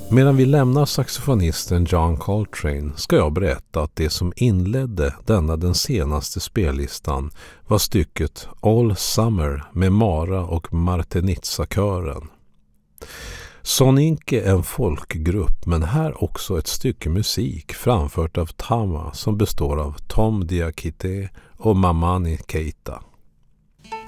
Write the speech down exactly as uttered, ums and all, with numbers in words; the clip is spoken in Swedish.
Medan vi lämnar saxofonisten John Coltrane ska jag berätta att det som inledde denna den senaste spellistan var stycket All Summer med Mara och Martenitsa-kören. Soninke är en folkgrupp, men här också ett stycke musik framfört av Tama som består av Tom Diakité och Mamani Keita.